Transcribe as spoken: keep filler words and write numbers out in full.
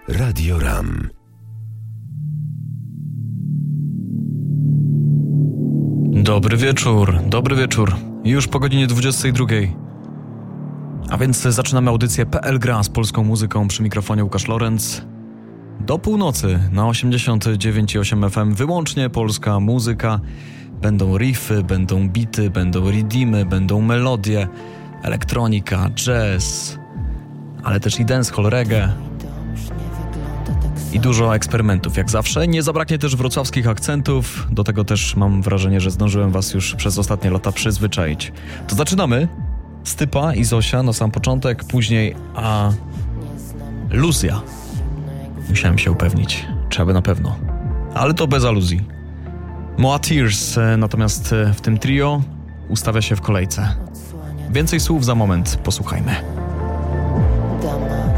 Radio RAM. Dobry wieczór, dobry wieczór. Już po godzinie dwudziestej drugiej. A więc zaczynamy audycję P L Gra z polską muzyką, przy mikrofonie Łukasz Lorenz. Do północy na osiemdziesiąt dziewięć i osiem F M wyłącznie polska muzyka. Będą riffy, będą bity, będą redeemy, będą melodie, elektronika, jazz, ale też i dancehall, reggae. I dużo eksperymentów, jak zawsze. Nie zabraknie też wrocławskich akcentów. Do tego też mam wrażenie, że zdążyłem was już przez ostatnie lata przyzwyczaić. To zaczynamy. Stypa i Zosia na sam początek, później a Luzja. Musiałem się upewnić, trzeba by na pewno. Ale to bez aluzji. Moa Tears natomiast w tym trio ustawia się w kolejce. Więcej słów za moment, posłuchajmy.